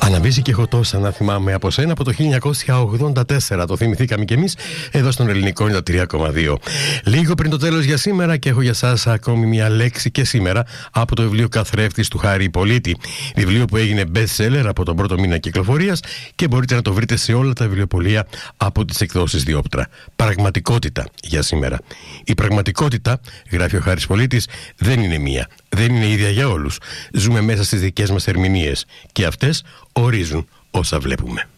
Αναβίζει και έχω τόσα να θυμάμαι από σένα από το 1984. Το θυμηθήκαμε κι εμείς εδώ στον Ελληνικό 93,2. Λίγο πριν το τέλος για σήμερα και έχω για σας ακόμη μια λέξη και σήμερα από το βιβλίο Καθρέφτης του Χάρη Πολίτη. Βιβλίο που έγινε best seller από τον πρώτο μήνα κυκλοφορίας και μπορείτε να το βρείτε σε όλα τα βιβλιοπωλεία από τις εκδόσεις Διόπτρα. Πραγματικότητα για σήμερα. Η πραγματικότητα, γράφει ο Χάρης Πολίτης, δεν είναι μία. Δεν είναι ίδια για όλους. Ζούμε μέσα στις δικές μας ερμηνείες και αυτές ορίζουν όσα βλέπουμε.